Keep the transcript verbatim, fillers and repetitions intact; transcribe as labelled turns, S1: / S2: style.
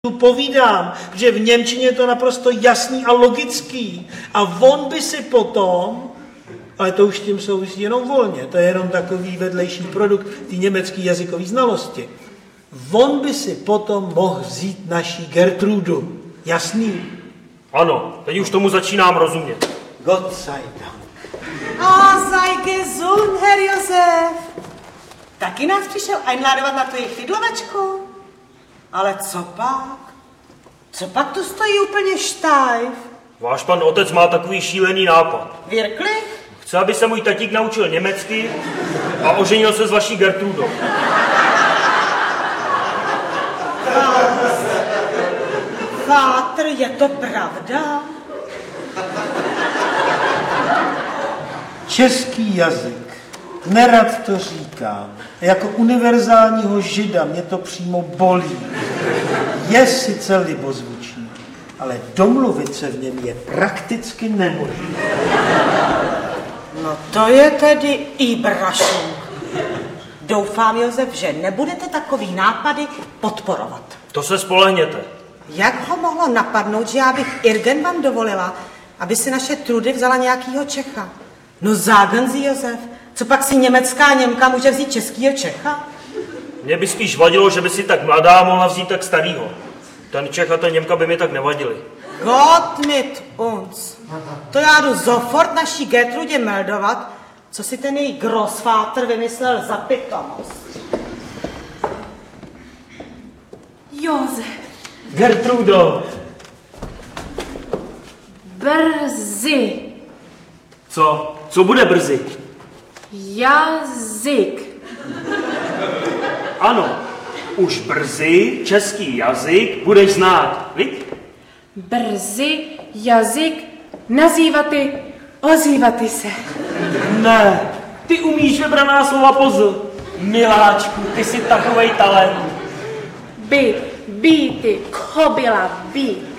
S1: Tu povídám, že v němčině je to naprosto jasný a logický. A on by si potom, ale to už tím souvisí jenom volně, to je jenom takový vedlejší produkt té německé jazykové znalosti. On by si potom mohl vzít naší Gertrudu. Jasný?
S2: Ano, teď už tomu začínám rozumět.
S1: Gott sei Dank.
S3: A sei gesund, Herr Josef. Taky nás přišel einladovat na tu jejich fidlovačku? Ale co pak? Co pak tu stojí úplně štajv?
S2: Váš pan otec má takový šílený nápad.
S3: Wirklich?
S2: Chce, aby se můj tatík naučil německy a oženil se s vaší Gertrudou.
S3: Vátr, je to pravda?
S1: Český jazyk, nerad to říkám, jako univerzálního žida mě to přímo bolí. Je sice libozvučný, ale domluvit se v něm je prakticky nemožné.
S3: No to je tedy Ibrašung. Doufám, Josef, že nebudete takový nápady podporovat.
S2: To se spolehněte.
S3: Jak ho mohlo napadnout, že já bych irgendwann dovolila, aby si naše Trudy vzala nějakýho Čecha? No sagen Sie, Josef, co pak si německá Němka může vzít českýho Čecha?
S2: Mně by spíš vadilo, že by si tak mladá mohla vzít tak starýho. Ten Čech a ta Němka by mi tak nevadili.
S3: Gott mit uns. To já jdu sofort naší Gertrudě meldovat, co si ten její Großvater vymyslel za pitomost.
S4: Josef.
S2: Gertrudo.
S4: Brzy.
S2: Co? Co bude brzy?
S4: Jazyk.
S2: Ano, už brzy český jazyk budeš znát, viď?
S4: Brzy jazyk nazývaty, ozývaty se.
S2: Ne, ty umíš vybraná slova pozl. Miláčku, ty jsi takovej talent.
S4: Být, býty, kobila, být.